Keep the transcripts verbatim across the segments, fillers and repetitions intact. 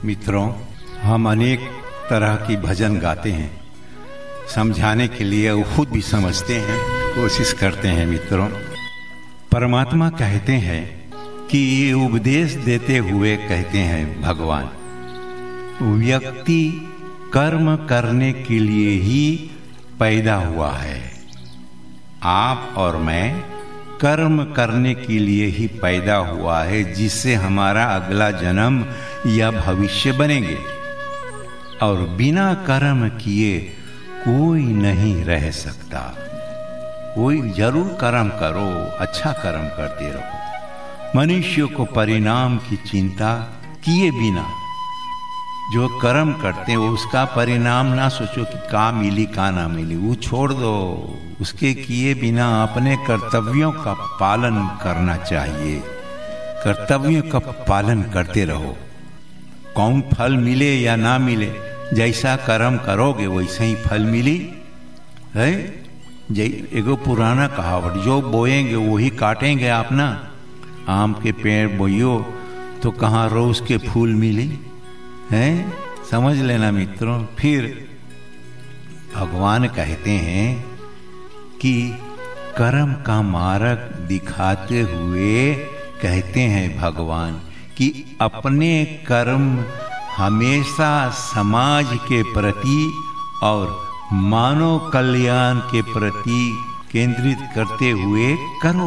मित्रों, हम अनेक तरह की भजन गाते हैं, समझाने के लिए वो खुद भी समझते हैं, कोशिश करते हैं। मित्रों, परमात्मा कहते हैं कि उपदेश देते हुए कहते हैं भगवान, व्यक्ति कर्म करने के लिए ही पैदा हुआ है। आप और मैं कर्म करने के लिए ही पैदा हुआ है, जिससे हमारा अगला जन्म या भविष्य बनेंगे। और बिना कर्म किए कोई नहीं रह सकता। कोई जरूर कर्म करो, अच्छा कर्म करते रहो। मनुष्य को परिणाम की चिंता किए बिना जो कर्म करते हैं, उसका परिणाम ना सोचो कि का मिली का ना मिली, वो छोड़ दो। उसके किए बिना अपने कर्तव्यों का पालन करना चाहिए। कर्तव्यों का पालन करते रहो। कौन फल मिले या ना मिले, जैसा कर्म करोगे वैसे ही फल मिली है। एगो पुराना कहावत, जो बोएंगे वही काटेंगे। आप ना आम के पेड़ बोइयो तो कहाँ रोज के फूल मिली है, समझ लेना मित्रों। फिर भगवान कहते हैं कि कर्म का मार्ग दिखाते हुए कहते हैं भगवान कि अपने कर्म हमेशा समाज के प्रति और मानव कल्याण के प्रति केंद्रित करते हुए करो।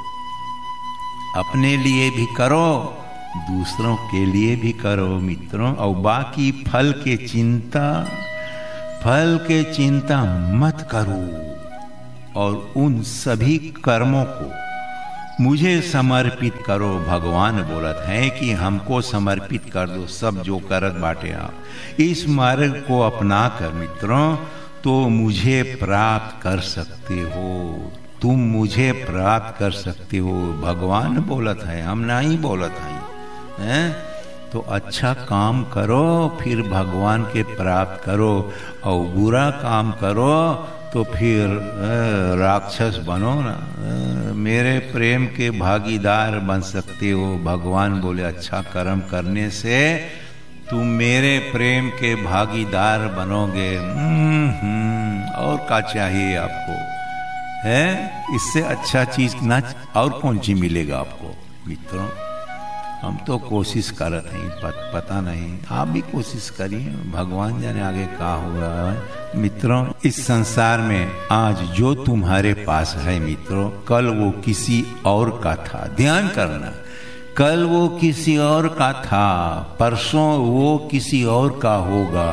अपने लिए भी करो, दूसरों के लिए भी करो मित्रों। और बाकी फल के चिंता फल के चिंता मत करो। और उन सभी कर्मों को मुझे समर्पित करो। भगवान बोलत है कि हमको समर्पित कर दो सब जो करत बाटे आप। इस मार्ग को अपना कर मित्रों तो मुझे प्राप्त कर सकते हो। तुम मुझे प्राप्त कर सकते हो। भगवान बोलत है, हम नहीं बोलत है, हैं? तो अच्छा काम करो, फिर भगवान के प्राप्त करो। और बुरा काम करो तो फिर राक्षस बनो ना, मेरे प्रेम के भागीदार बन सकते हो। भगवान बोले अच्छा कर्म करने से तुम मेरे प्रेम के भागीदार बनोगे। और क्या चाहिए आपको, है? इससे अच्छा चीज ना और कौन सी मिलेगा आपको मित्रों। हम तो कोशिश करत हैं, पत, पता नहीं, आप भी कोशिश करिए। भगवान जाने आगे क्या होगा मित्रों। इस संसार में आज जो तुम्हारे पास है मित्रों, कल वो किसी और का था। ध्यान करना, कल वो किसी और का था, परसों वो किसी और का होगा।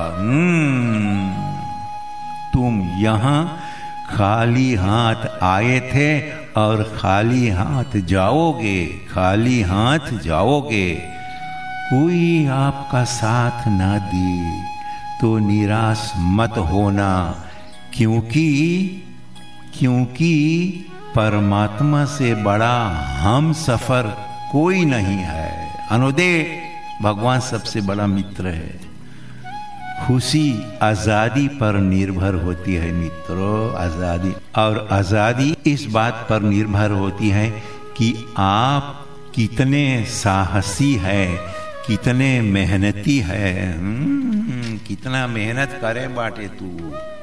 तुम यहाँ खाली हाथ आए थे और खाली हाथ जाओगे, खाली हाथ जाओगे। कोई आपका साथ ना दे तो निराश मत होना, क्योंकि क्योंकि परमात्मा से बड़ा हम सफर कोई नहीं है। अनुदेव भगवान सबसे बड़ा मित्र है। खुशी आजादी पर निर्भर होती है मित्रों, आजादी। और आजादी इस बात पर निर्भर होती है कि आप कितने साहसी है, कितने मेहनती है। कितना मेहनत करे बाटे तू।